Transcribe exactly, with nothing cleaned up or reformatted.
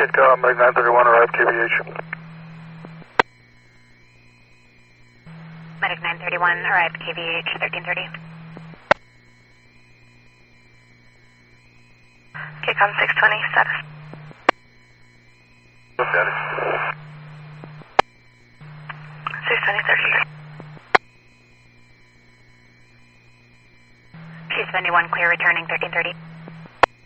Kidcom, Medic nine thirty-one, arrived K V H. Medic nine thirty-one, arrived K V H, thirteen thirty. Kidcom six twenty, status. Status. six twenty, thirteen thirty. P seventy-one, clear returning, thirteen thirty.